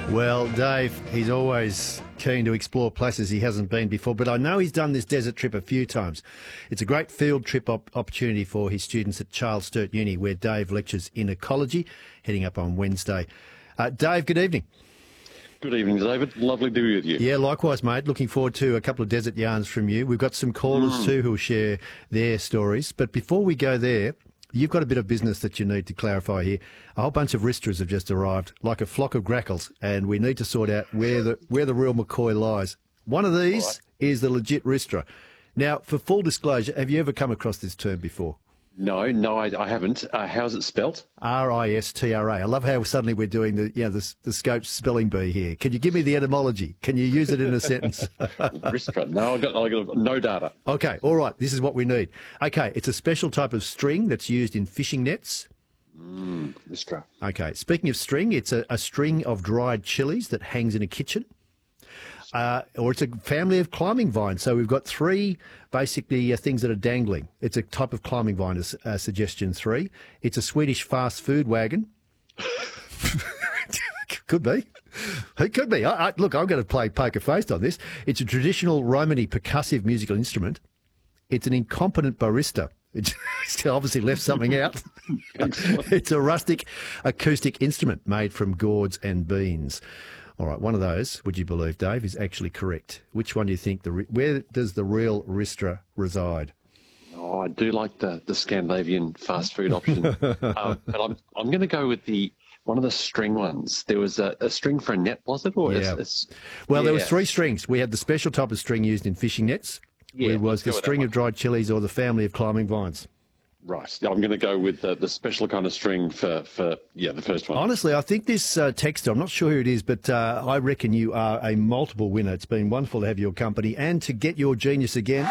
Well, Dave, he's always keen to explore places he hasn't been before, but I know he's done this desert trip a few times. It's a great field trip opportunity for his students at Charles Sturt Uni, where Dave lectures in ecology, heading up on Wednesday. Dave, good evening. Good evening, David. Lovely to be with you. Yeah, likewise, mate. Looking forward to a couple of desert yarns from you. We've got some callers too who will share their stories. But before we go there, you've got a bit of business that you need to clarify here. A whole bunch of ristras have just arrived, like a flock of grackles, and we need to sort out where the real McCoy lies. One of these is the legit ristra. Now, for full disclosure, have you ever come across this term before? No, I haven't. How's it spelt? R-I-S-T-R-A. I love how suddenly we're doing the Scope spelling bee here. Can you give me the etymology? Can you use it in a sentence? Ristra. No, I got no data. Okay, all right. This is what we need. Okay, it's a special type of string that's used in fishing nets. Ristra. Okay, speaking of string, it's a string of dried chilies that hangs in a kitchen. Or it's a family of climbing vines. So we've got three basically things that are dangling. It's a type of climbing vine, is suggestion 3. It's a Swedish fast food wagon. Could be. It could be. Look, I'm going to play poker face on this. It's a traditional Romany percussive musical instrument. It's an incompetent barista. It's obviously left something out. It's a rustic acoustic instrument made from gourds and beans. All right, one of those, would you believe, Dave, is actually correct. Which one do you think, where does the real ristra reside? Oh, I do like the Scandinavian fast food option. But I'm going to go with one of the string ones. There was a string for a net, was it? Or yeah. There was 3 strings. We had the special type of string used in fishing nets. Yeah, it was the string of dried chilies or the family of climbing vines. Right. I'm going to go with the special kind of string for the first one. Honestly, I think this texter, I'm not sure who it is, but I reckon you are a multiple winner. It's been wonderful to have your company and to get your genius again.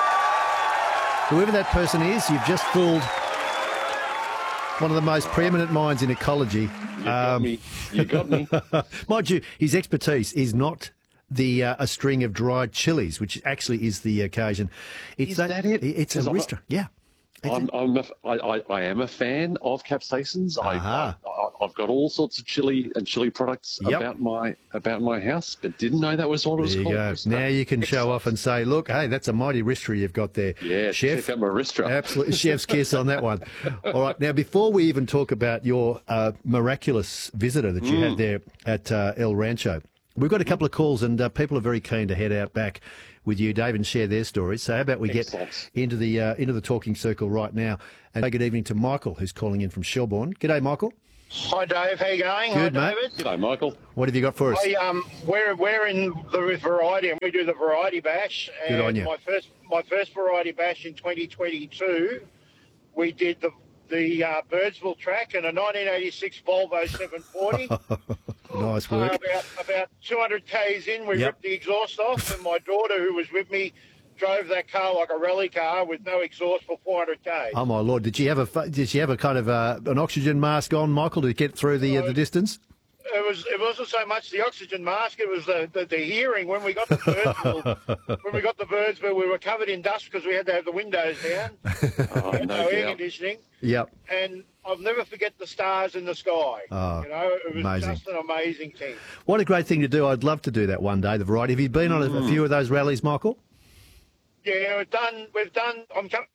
Whoever that person is, you've just fooled one of the most preeminent minds in ecology. You got me. Mind you, his expertise is not a string of dried chilies, which actually is the occasion. Is that it? It's a ristra, yeah. I am a fan of capsaicins. I've got all sorts of chili products about my house, but didn't know that was what it was called. There you go. Now you can show off and say, look, hey, that's a mighty ristra you've got there. Yeah, chef. Check out my ristra. Absolutely, chef's kiss on that one. All right, now before we even talk about your miraculous visitor that you had there at El Rancho, we've got a couple of calls and people are very keen to head out back with you, Dave, and share their stories. So how about we get into the talking circle right now and say good evening to Michael, who's calling in from Shelbourne. G'day, Michael. Hi, Dave. How you going? Good, Hi, mate. David. G'day, Michael. What have you got for us? We're in with Variety, and we do the Variety Bash. And Good on you. My first Variety Bash in 2022, we did the Birdsville track in a 1986 Volvo 740. Nice work. About 200 k's in, we ripped the exhaust off, and my daughter, who was with me, drove that car like a rally car with no exhaust for 400 k's. Oh my Lord! Did she have a kind of an oxygen mask on, Michael, to get through the distance? It wasn't so much the oxygen mask; it was the hearing. When we got the Birdsville, we were covered in dust because we had to have the windows down. No air conditioning. Yep. And I'll never forget the stars in the sky. Oh, it was amazing. just an amazing thing. What a great thing to do! I'd love to do that one day. The Variety. Have you been on a few of those rallies, Michael? Yeah, we've done. I'm coming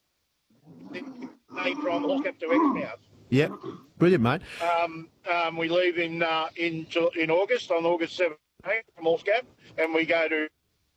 from Hawkap to Exmouth. Yep, brilliant, mate. We leave in August, on August 17th from Hawkap, and we go to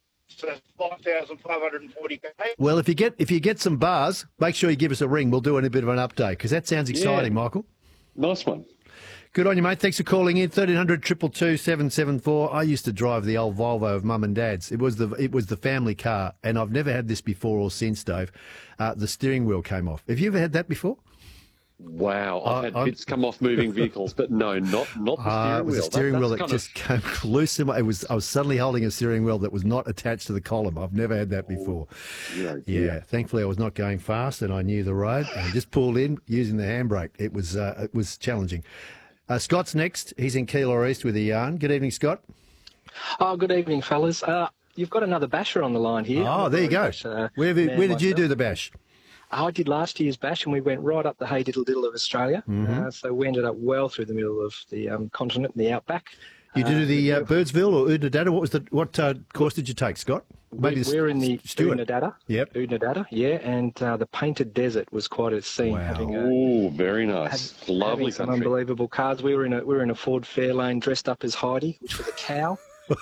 5,540 k. Well, if you get some bars, make sure you give us a ring. We'll do a bit of an update because that sounds exciting, Michael. Nice one. Good on you, mate. Thanks for calling in. 1300 222 774. I used to drive the old Volvo of Mum and Dad's. It was the family car, and I've never had this before or since, Dave. The steering wheel came off. Have you ever had that before? Wow, I've had bits come off moving vehicles, but no, not the steering wheel. It was a steering wheel that just came loose. I was suddenly holding a steering wheel that was not attached to the column. I've never had that before. Yeah. Thankfully, I was not going fast, and I knew the road. And I just pulled in using the handbrake. It was challenging. Scott's next. He's in Keilor East with a yarn. Good evening, Scott. Oh, good evening, fellas. You've got another basher on the line here. Oh, there you go. Where did you do the bash? I did last year's bash, and we went right up the hey diddle diddle of Australia. So we ended up well through the middle of the continent and the outback. You did the Birdsville or Oodnadatta? What course did you take, Scott? We're in the Oodnadatta. Yep. Oodnadatta, yeah, and the Painted Desert was quite a scene. Wow. Very nice. Lovely some country. Unbelievable cars. We were in a Ford Fairlane dressed up as Heidi, which was a cow.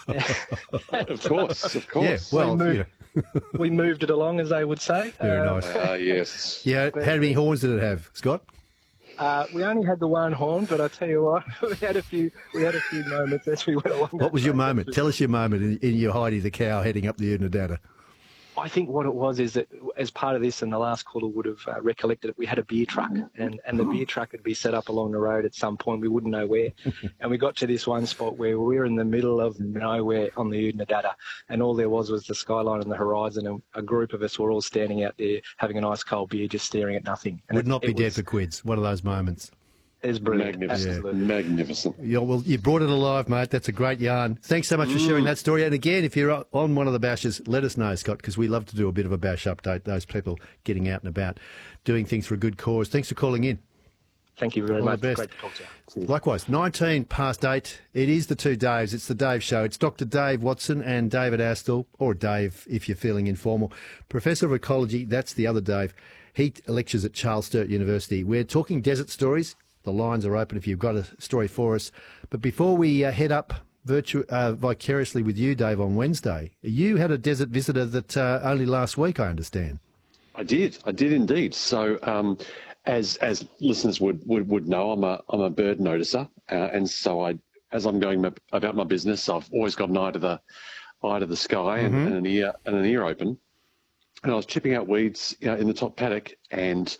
Of course. Yeah, well, we moved it along, as they would say. Very nice. Yes. Yeah, how many horns did it have, Scott? We only had the one horn, but I tell you what, we had a few moments as we went along. What was your moment? Tell us your moment in your Heidi the cow heading up the Oodnadatta. I think what it was is that as part of this, and the last caller would have recollected it, we had a beer truck, and the beer truck would be set up along the road at some point. We wouldn't know where. And we got to this one spot where we were in the middle of nowhere on the Oodnadatta, and all there was the skyline and the horizon, and a group of us were all standing out there having a nice cold beer, just staring at nothing. And Would not be dead for quids. One of those moments. It's brilliant. Magnificent. Yeah, well, you brought it alive, mate. That's a great yarn. Thanks so much for sharing that story. And again, if you're on one of the bashes, let us know, Scott, because we love to do a bit of a bash update. Those people getting out and about, doing things for a good cause. Thanks for calling in. Thank you very All much. the best. Great to talk to you. Likewise, 8:19. It is the two Daves. It's the Dave Show. It's Dr. Dave Watson and David Astle, or Dave if you're feeling informal. Professor of Ecology, that's the other Dave. He lectures at Charles Sturt University. We're talking desert stories. The lines are open if you've got a story for us. But before we head up vicariously with you, Dave, on Wednesday, you had a desert visitor that only last week, I understand. I did indeed. So, as listeners would know, I'm a bird noticer, and so as I'm going about my business, I've always got an eye to the sky and an ear open. And I was chipping out weeds in the top paddock, and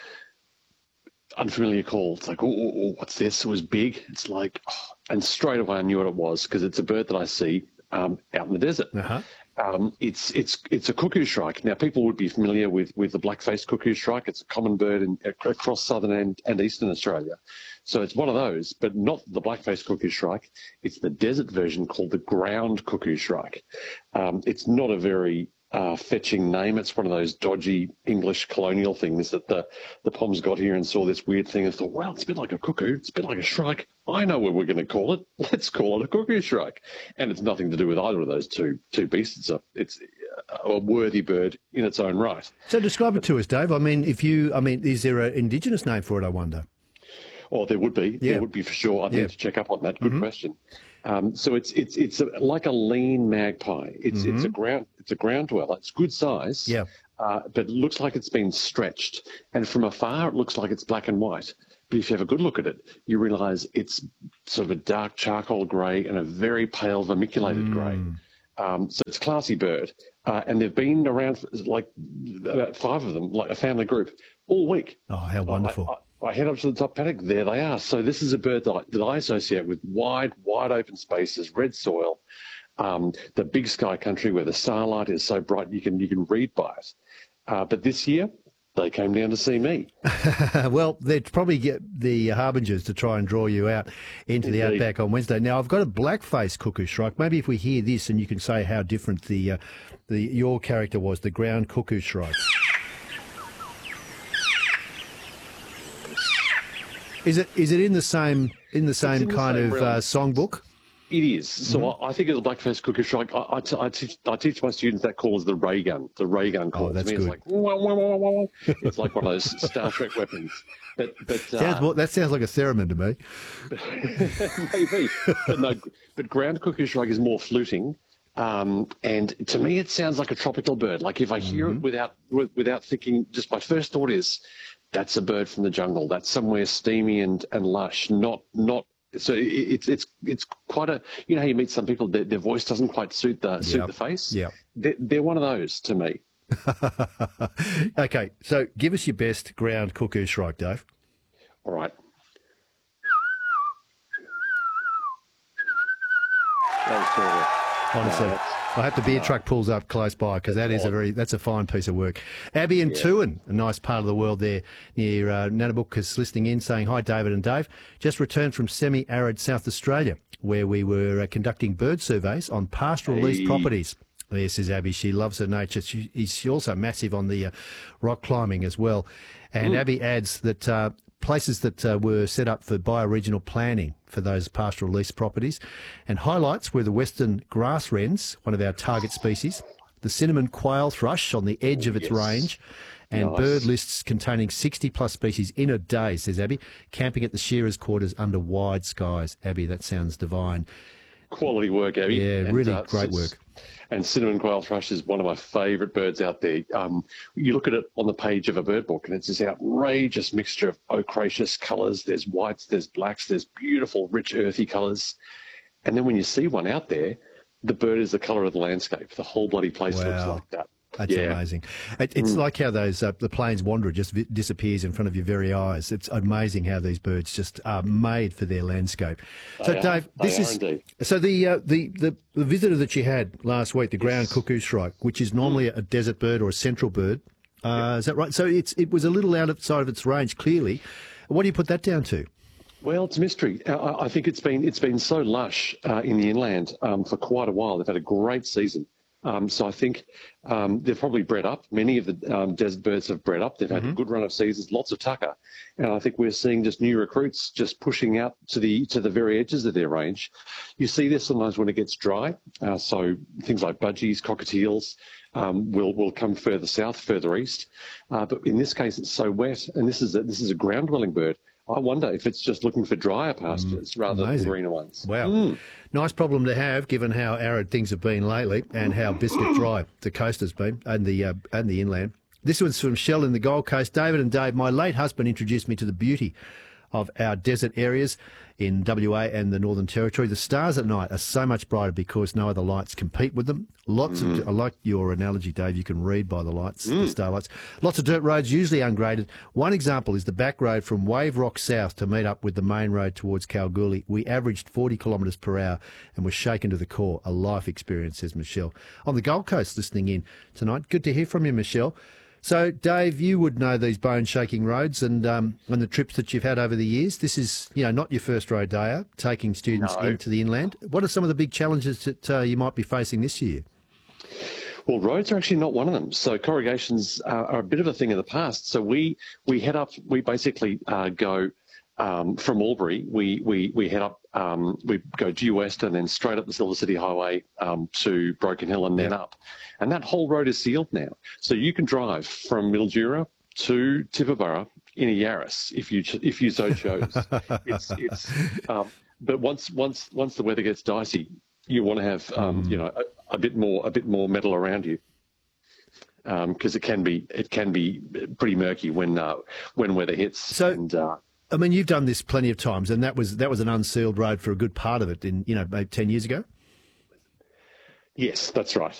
unfamiliar call. It's like, oh, what's this? It was big. It's like, and straight away I knew what it was because it's a bird that I see out in the desert. Uh-huh. It's a cuckoo shrike. Now, people would be familiar with the black-faced cuckoo shrike. It's a common bird across southern and eastern Australia. So it's one of those, but not the black-faced cuckoo shrike. It's the desert version called the ground cuckoo shrike. It's not a very fetching name. It's one of those dodgy English colonial things that the Poms got here and saw this weird thing and thought, well, it's a bit like a cuckoo, it's a bit like a shrike. I know what we're going to call it. Let's call it a cuckoo shrike. And it's nothing to do with either of those two beasts. It's a worthy bird in its own right. So describe it to us, Dave. Is there an Indigenous name for it, I wonder? Oh, there would be. Yeah. There would be for sure. I'd need to check up on that. Good question. So it's like a lean magpie. It's a ground dweller. It's good size. Yeah. But it looks like it's been stretched. And from afar, it looks like it's black and white. But if you have a good look at it, you realise it's sort of a dark charcoal grey and a very pale vermiculated grey. So it's a classy bird. And they've been around like about 5 of them, like a family group, all week. Oh, how wonderful. I head up to the top paddock, there they are. So this is a bird that I associate with wide open spaces, red soil, the big sky country where the starlight is so bright you can read by it. But this year, they came down to see me. Well, they'd probably get the harbingers to try and draw you out into the outback on Wednesday. Now, I've got a black-faced cuckoo shrike. Maybe if we hear this and you can say how different your character was, the ground cuckoo shrike. Is it in the same kind of songbook? It is. So I think of the black-faced cuckoo shrike. I teach my students that call is the ray gun. The ray gun call. Oh, that's good. It's like wah, wah, wah, wah. It's like one of those Star Trek weapons. But that sounds like a theremin to me. Maybe. But ground cuckoo shrike is more fluting. And to me, it sounds like a tropical bird. Like if I hear it without thinking, just my first thought is, that's a bird from the jungle. That's somewhere steamy and lush. Not. So it's quite a. You know how you meet some people, their voice doesn't quite suit the face. Yeah. They're one of those to me. Okay, so give us your best ground cuckoo shrike, Dave. All right. That was terrible. Honestly, I hope the beer truck pulls up close by because that's a fine piece of work. Abby and Tuan, a nice part of the world there near Nanabook, is listening in saying, hi, David and Dave. Just returned from semi-arid South Australia where we were conducting bird surveys on pastoral leased properties. There, says Abby. She loves her nature. She's also massive on the rock climbing as well. And Abby adds that places that were set up for bioregional planning for those pastoral lease properties. And highlights were the western grass wrens, one of our target species, the cinnamon quail thrush on the edge of its range, and bird lists containing 60-plus species in a day, says Abby, camping at the shearers' quarters under wide skies. Abby, that sounds divine. Quality work, Abby. Yeah, and, really great work. And cinnamon quail thrush is one of my favourite birds out there. You look at it on the page of a bird book, and it's this outrageous mixture of ochraceous colours. There's whites, there's blacks, there's beautiful, rich, earthy colours. And then when you see one out there, the bird is the colour of the landscape. The whole bloody place looks like that. That's amazing. It's like how those the plains wanderer just disappears in front of your very eyes. It's amazing how these birds just are made for their landscape. So, Dave, the visitor that you had last week, the ground cuckoo shrike, which is normally a desert bird or a central bird, is that right? So it was a little outside of its range, clearly. What do you put that down to? Well, it's a mystery. I think it's been so lush in the inland for quite a while. They've had a great season. So I think they've probably bred up. Many of the desert birds have bred up. They've had a good run of seasons, lots of tucker. And I think we're seeing just new recruits just pushing out to the very edges of their range. You see this sometimes when it gets dry. So things like budgies, cockatiels will come further south, further east. But in this case, it's so wet. And this is a ground-dwelling bird. I wonder if it's just looking for drier pastures rather than greener ones. Wow. Nice problem to have, given how arid things have been lately and how biscuit dry the coast has been and the inland. This one's from Shell in the Gold Coast. David and Dave, my late husband introduced me to the beauty of our desert areas in WA and the Northern Territory. The stars at night are so much brighter because no other lights compete with them. I like your analogy, Dave. You can read by the lights, the starlights. Lots of dirt roads, usually ungraded. One example is the back road from Wave Rock South to meet up with the main road towards Kalgoorlie. We averaged 40 kilometres per hour and were shaken to the core. A life experience, says Michelle. On the Gold Coast, listening in tonight. Good to hear from you, Michelle. So, Dave, you would know these bone-shaking roads and the trips that you've had over the years. This is, not your first rodeo, taking students into the inland. What are some of the big challenges that you might be facing this year? Well, roads are actually not one of them. So corrugations are a bit of a thing of the past. So we basically go from Albury, we head up, we go due west and then straight up the Silver City Highway to Broken Hill and then up. And that whole road is sealed now. So you can drive from Mildura to Tibooburra in a Yaris if you so chose. But once the weather gets dicey, you want to have a bit more metal around you. Because it can be pretty murky when weather hits. So, I mean, you've done this plenty of times, and that was an unsealed road for a good part of it. Maybe 10 years ago. Yes, that's right.